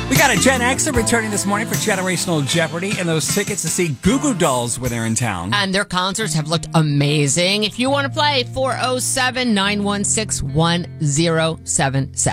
We got a Gen Xer returning this morning for Generational Jeopardy and those tickets to see Goo Goo Dolls when they're in town. And their concerts have looked amazing. If you want to play, 407-916-1077.